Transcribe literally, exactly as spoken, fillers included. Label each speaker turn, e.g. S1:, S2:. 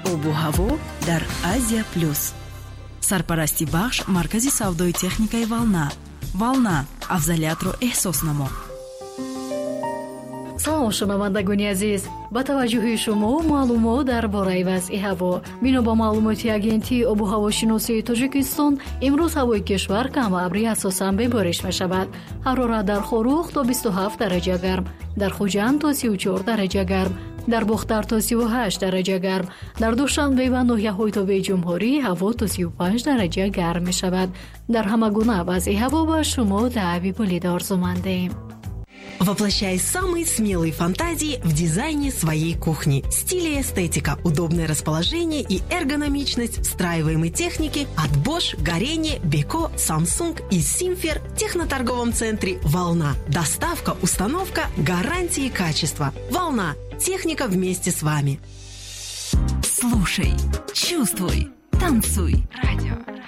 S1: обу ҳаво дар Азия плюс. Сарпарасти бахш маркази савдои техникаи Волна. Волна, афзалиятро эҳсос намо.
S2: салом шунавандагони азиз, ба таваҷҷӯҳи шумо маълумот дар бораи вазъи ҳаво. бино ба маълумоти агентии обу ҳавошиносии Тоҷикистон, имрӯз ҳавои кишвар камабри асосан бебориш мешавад. ҳарорат дар Хорух то бисту ҳафт дараҷа гарм, дар Хуҷанд то сию чор дараҷа гарм, дар Бухтар то сию ҳашт дараҷа гарм, дар Душанбе ва ноҳияҳои Тобеи Ҷумҳурӣ ҳаво то сию панҷ дараҷа гарм мешавад. дар ҳама гуна вазъи ҳаво ба шумо даъви булида орзумандем.
S3: Воплощай самые смелые фантазии в дизайне своей кухни. Стиль и эстетика, удобное расположение и эргономичность встраиваемой техники от Bosch, Горение, Beko, Samsung и Simfer в техноторговом центре «Волна». Доставка, установка, гарантии качества. «Волна». Техника вместе с вами.
S1: Слушай, чувствуй, танцуй. Радио.